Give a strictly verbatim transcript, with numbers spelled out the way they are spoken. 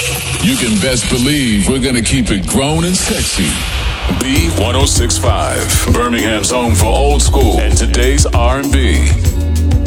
You can best believe we're gonna keep it grown and sexy. B one oh six point five, Birmingham's home for old school and today's R and B.